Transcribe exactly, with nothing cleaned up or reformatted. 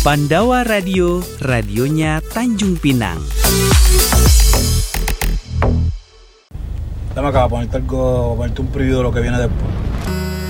Pandawa Radio, radionya Tanjung Pinang. Dame acá, ponerte algo, ponerte un preview de lo que viene después.